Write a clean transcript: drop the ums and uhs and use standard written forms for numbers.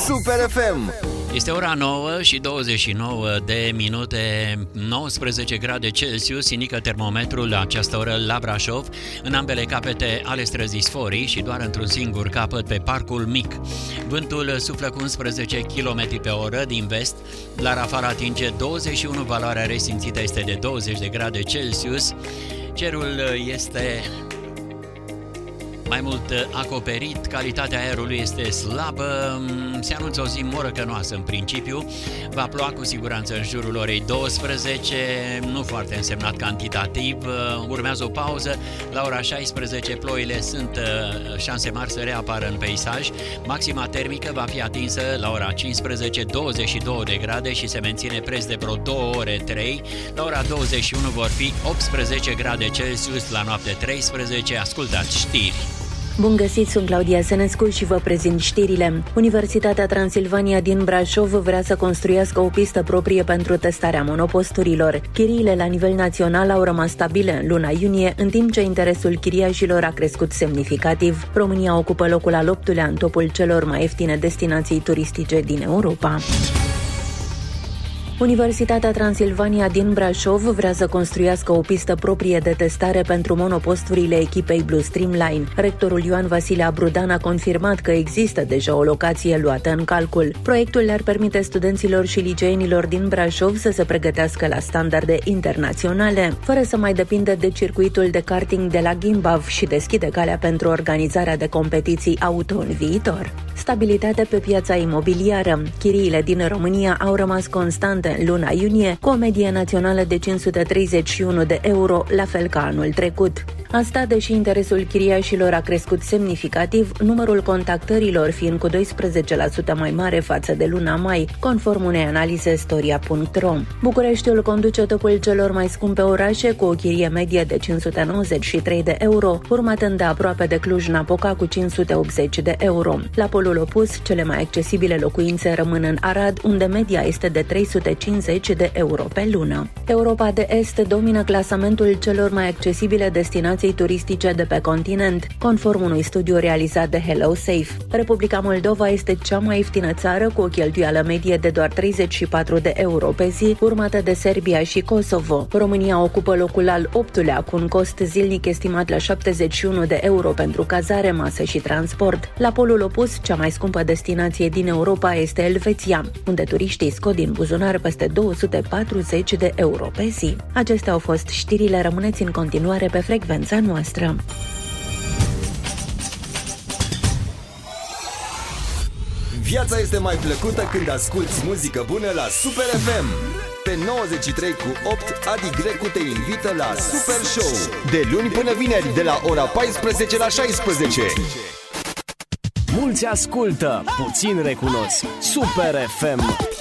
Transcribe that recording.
Super FM. Este ora 9 și 29 de minute, 19 grade Celsius, indică termometrul la această oră la Brașov, în ambele capete ale străzii Sforii și doar într-un singur capăt pe Parcul Mic. Vântul suflă cu 11 km pe oră din vest, la Rafal atinge 21, valoarea resimțită este de 20 de grade Celsius. Cerul este mai mult acoperit, calitatea aerului este slabă, se anunță o zi morăcănoasă în principiu, va ploua cu siguranță în jurul orei 12, nu foarte însemnat cantitativ, urmează o pauză, la ora 16 ploile sunt șanse mari să reapară în peisaj, maxima termică va fi atinsă la ora 15, 22 de grade și se menține preț de vreo 2 ore 3, la ora 21 vor fi 18 grade Celsius, la noapte 13, ascultați știri. Bun găsit, sunt Claudia Senescu și vă prezint știrile. Universitatea Transilvania din Brașov vrea să construiască o pistă proprie pentru testarea monoposturilor. Chiriile la nivel național au rămas stabile în luna iunie, în timp ce interesul chiriașilor a crescut semnificativ. România ocupă locul al 8-lea în topul celor mai ieftine destinații turistice din Europa. Universitatea Transilvania din Brașov vrea să construiască o pistă proprie de testare pentru monoposturile echipei Blue Streamline. Rectorul Ioan Vasile Abrudan a confirmat că există deja o locație luată în calcul. Proiectul le-ar permite studenților și liceenilor din Brașov să se pregătească la standarde internaționale, fără să mai depindă de circuitul de karting de la Gimbav și deschide calea pentru organizarea de competiții auto în viitor. Stabilitate pe piața imobiliară. Chiriile din România au rămas constante în luna iunie, cu o medie națională de 531 de euro, la fel ca anul trecut. Asta, deși interesul chiriașilor a crescut semnificativ, numărul contactărilor fiind cu 12% mai mare față de luna mai, conform unei analize Storia.ro. Bucureștiul conduce topul celor mai scumpe orașe, cu o chirie medie de 593 de euro, urmat îndeaproape de Cluj-Napoca cu 580 de euro. La polul opus, cele mai accesibile locuințe rămân în Arad, unde media este de 350 de euro pe lună. Europa de Est domină clasamentul celor mai accesibile destinații turistice de pe continent, conform unui studiu realizat de HelloSafe. Republica Moldova este cea mai ieftină țară, cu o cheltuială medie de doar 34 de euro pe zi, urmată de Serbia și Kosovo. România ocupă locul al 8-lea, cu un cost zilnic estimat la 71 de euro pentru cazare, masă și transport. La polul opus, cea mai scumpă destinație din Europa este Elveția, unde turiștii scot din buzunar peste 240 de euro pe zi. Acestea au fost știrile, rămâneți în continuare pe frecvența noastră. Viața este mai plăcută când asculti muzică bună la Super FM. Pe 93,8 Adi Grecu te invită la Super Show, de luni până vineri, de la ora 14 la 16. Mulți ascultă, puțin recunosc. Super FM.